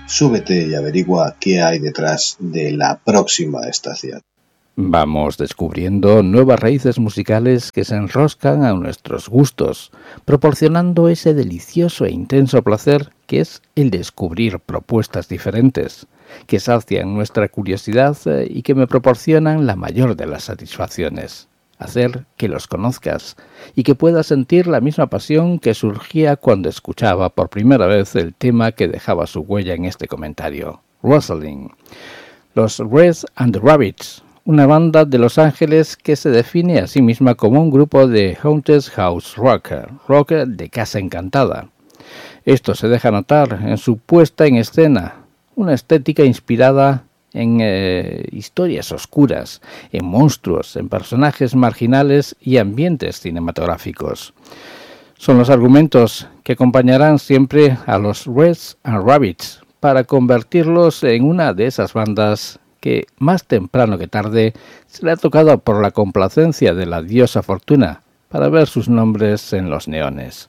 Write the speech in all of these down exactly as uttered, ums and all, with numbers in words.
Súbete y averigua qué hay detrás de la próxima estación. Vamos descubriendo nuevas raíces musicales que se enroscan a nuestros gustos, proporcionando ese delicioso e intenso placer que es el descubrir propuestas diferentes, que sacian nuestra curiosidad y que me proporcionan la mayor de las satisfacciones. Hacer que los conozcas y que puedas sentir la misma pasión que surgía cuando escuchaba por primera vez el tema que dejaba su huella en este comentario, Rosalind. Los Reds and the Rabbits, una banda de Los Ángeles que se define a sí misma como un grupo de haunted house rock, rock de casa encantada. Esto se deja notar en su puesta en escena, una estética inspirada en eh, historias oscuras, en monstruos, en personajes marginales y ambientes cinematográficos. Son los argumentos que acompañarán siempre a los Reds and Rabbits para convertirlos en una de esas bandas que más temprano que tarde se le ha tocado por la complacencia de la diosa Fortuna para ver sus nombres en los neones.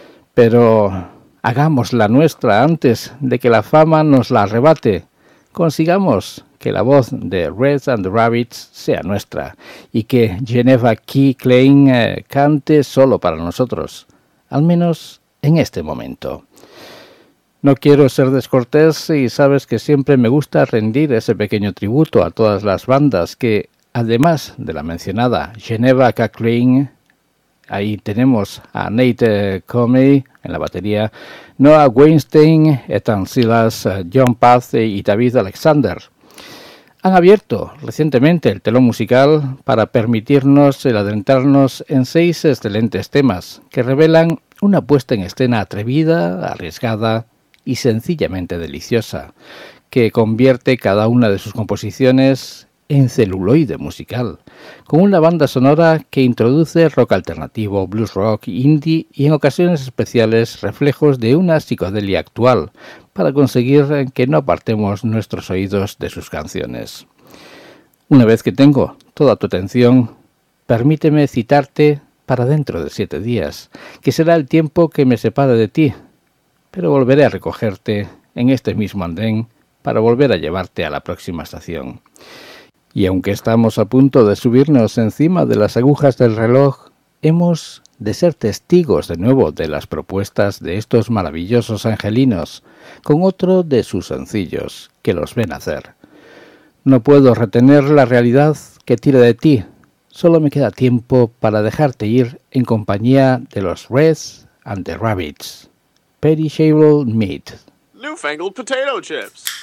Pero hagamos la nuestra antes de que la fama nos la arrebate. Consigamos que la voz de Reds and the Rabbits sea nuestra y que Geneva Key Klein eh, cante solo para nosotros, al menos en este momento. No quiero ser descortés y sabes que siempre me gusta rendir ese pequeño tributo a todas las bandas que, además de la mencionada Geneva Key Klein, ahí tenemos a Nate Comey en la batería, Noah Weinstein, Ethan Silas, John Paz y David Alexander. Han abierto recientemente el telón musical para permitirnos el adentrarnos en seis excelentes temas que revelan una puesta en escena atrevida, arriesgada y sencillamente deliciosa, que convierte cada una de sus composiciones en celuloide musical, con una banda sonora que introduce rock alternativo, blues rock, indie y en ocasiones especiales reflejos de una psicodelia actual, para conseguir que no apartemos nuestros oídos de sus canciones. Una vez que tengo toda tu atención, permíteme citarte para dentro de siete días, que será el tiempo que me separe de ti, pero volveré a recogerte en este mismo andén para volver a llevarte a la próxima estación. Y aunque estamos a punto de subirnos encima de las agujas del reloj, hemos de ser testigos de nuevo de las propuestas de estos maravillosos angelinos, con otro de sus sencillos, que los ven hacer. No puedo retener la realidad que tira de ti, solo me queda tiempo para dejarte ir en compañía de los Reds and the Rabbits. Perishable Meat. Newfangled potato chips.